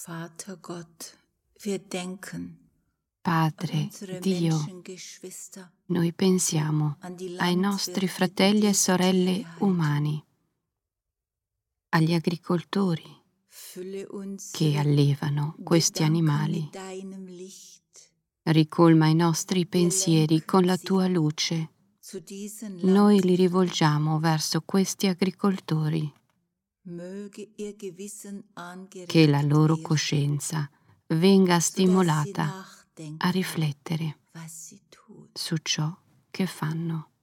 Vater Gott, wir denken Padre Dio, noi pensiamo ai nostri fratelli e sorelle umani, agli agricoltori che allevano questi animali. Ricolma i nostri pensieri con la tua luce. Noi li rivolgiamo verso questi agricoltori. Che la loro coscienza venga stimolata a riflettere su ciò che fanno.